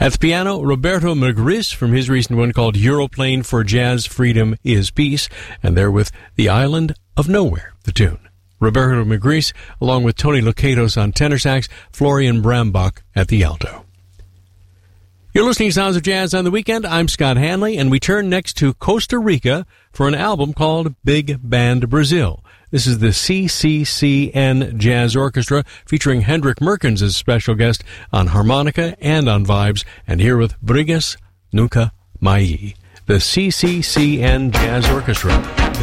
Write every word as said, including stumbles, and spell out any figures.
At the piano, Roberto Magris from his recent one called Europlane for Jazz Freedom is Peace, and they're with The Island of Nowhere, the tune. Roberto Magris, along with Tony Locatos on tenor sax, Florian Brambach at the alto. You're listening to Sounds of Jazz on the Weekend. I'm Scott Hanley, and we turn next to Costa Rica for an album called Big Band Brazil. This is the C C C N Jazz Orchestra featuring Hendrik Merkens as special guest on harmonica and on vibes, and here with Brigas Nunca Mais. The C C C N Jazz Orchestra.